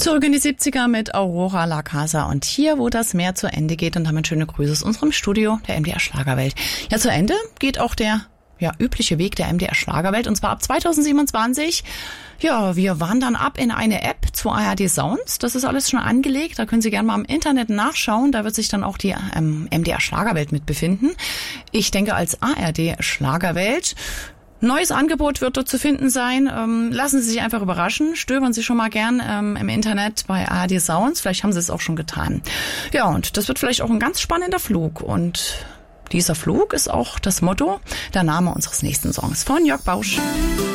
Zurück in die 70er mit Aurora La Casa und hier, wo das Meer zu Ende geht, und damit schöne Grüße aus unserem Studio der MDR Schlagerwelt. Ja, zu Ende geht auch der übliche Weg der MDR Schlagerwelt, und zwar ab 2027. Ja, wir wandern ab in eine App zu ARD Sounds. Das ist alles schon angelegt. Da können Sie gerne mal im Internet nachschauen. Da wird sich dann auch die MDR Schlagerwelt mit befinden. Ich denke als ARD Schlagerwelt. Neues Angebot wird dort zu finden sein. Lassen Sie sich einfach überraschen. Stöbern Sie schon mal gern im Internet bei ARD Sounds. Vielleicht haben Sie es auch schon getan. Ja, und das wird vielleicht auch ein ganz spannender Flug. Und dieser Flug ist auch das Motto, der Name unseres nächsten Songs von Jörg Bausch.